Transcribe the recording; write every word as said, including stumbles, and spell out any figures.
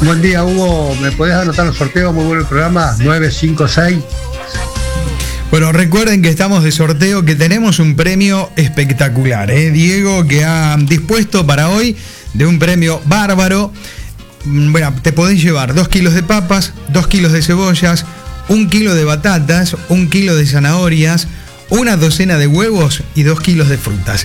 Buen día, Hugo. ¿Me podés anotar los sorteos? Muy bueno el programa. nueve cinco seis. Bueno, recuerden que estamos de sorteo, que tenemos un premio espectacular, ¿eh? Diego, que ha dispuesto para hoy de un premio bárbaro. Bueno, te podés llevar dos kilos de papas, dos kilos de cebollas, un kilo de batatas, un kilo de zanahorias, una docena de huevos y dos kilos de frutas.